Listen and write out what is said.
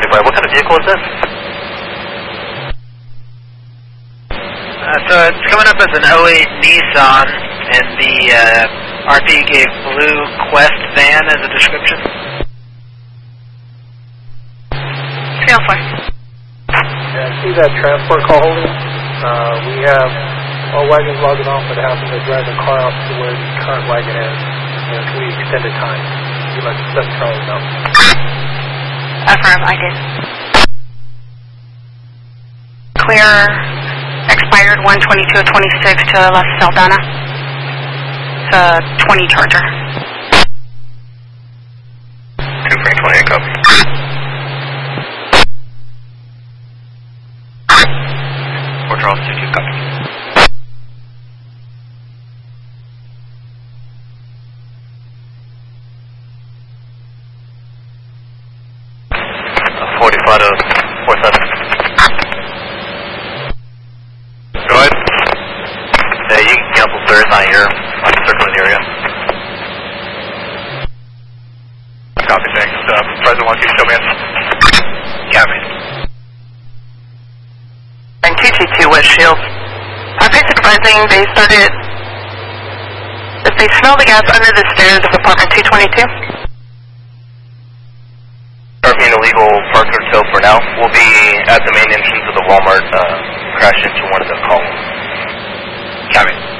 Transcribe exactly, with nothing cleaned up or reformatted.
forty-five. What kind of vehicle is this? Uh, so it's coming up as an oh eight Nissan, and the uh, R P gave blue Quest van as a description. three oh four. Yeah, I see that transport call holding. Uh, we have all wagons logging off that happen to drive the car out to where the current wagon is, and it's going to be extended time. You let let Charlie know. Affirm, I did. Clear expired one twenty-two twenty-six to La Saldana. It's a twenty Charger. two Frank twenty-eight, copy. Four Charles two two, copy. forty-five to forty-seven. Go ahead. Yeah, you can cancel third on your on the circling area. Copy, thanks. Uh, President, why don't you show me in? Yeah, man. And two two two West Shield. R P supervising, they started, if they smell the gas under the stairs of apartment two twenty-two. R P in illegal park hotel for now. We'll be at the main entrance of the Walmart, uh, crash into one of the columns. Copy.